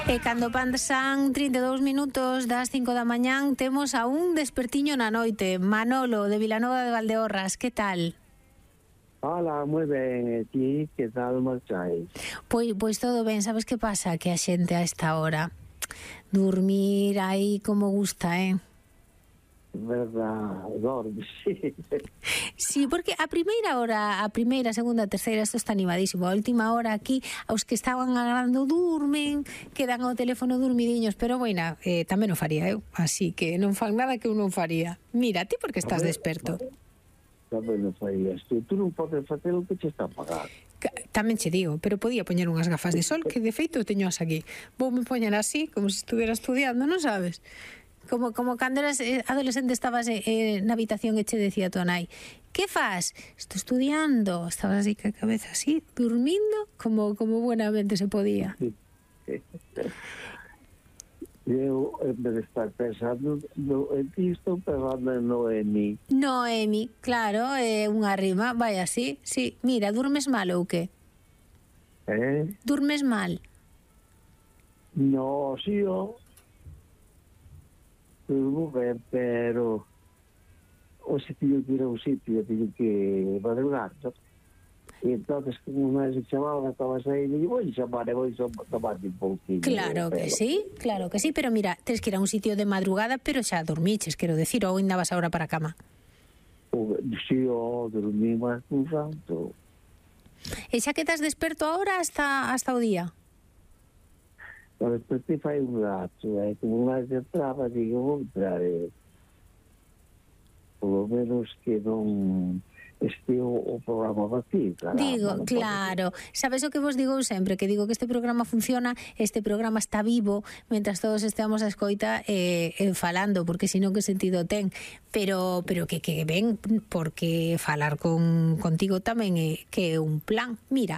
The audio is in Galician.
E cando pasan 32 minutos das 5 da mañán, temos a un despertiño na noite. Manolo, de Vilanova de Valdeorras, que tal? Hola, moi ben, e ti, que tal marcháis? Pois todo ben, sabes que pasa? Que a xente a esta hora dormir aí como gusta, Verdad, dorme, sí. Sí, porque a primeira hora, a primeira, segunda, terceira, isto está animadísimo. A última hora aquí, aos que estaban agardando durmen, quedan ao teléfono dormidiños, pero bueno, tamén o faría eu, así que non fan nada que eu non faría. Mira, ti porque estás desperto? Tamén non farías tú non podes facer o que che está pagando. Tamén che digo, pero podía poñer unhas gafas de sol, que de feito teño as aquí. Voume poñer así, como se estuviera estudiando, non sabes? Como cando eras adolescente estabas na habitación e che decía tua nai, que fas? Estou estudiando. Estabas así, ca cabeza así, dormindo, como buenamente se podía. Eu, en vez de estar pensando en ti, estou pensando en Noemi. Noemi, claro, é unha rima, vai así, sí. Mira, durmes mal ou que? Durmes mal? No, si, durmo ben, pero o se tiño que ir a un sitio, tiño que madrugar, ¿no? E entonces, como máis se chamaba, estaba aí, e vou chamar un pouquinho. Claro que sí, pero mira, tens que ir a un sitio de madrugada, pero xa dormiches, quero decir, ou ainda vas ahora para a cama. Si, dormí máis un rato. E xa que estás desperto ahora hasta o día? Despertei fai un rato, como máis entraba, digo, vou entrar, polo menos que non este o programa vacío. Digo, claro, sabes o que vos digo sempre, que digo que este programa funciona, este programa está vivo, mentras todos estemos a escoita falando, porque senón que sentido ten, pero que ven, porque falar contigo tamén é que é un plan. Mira,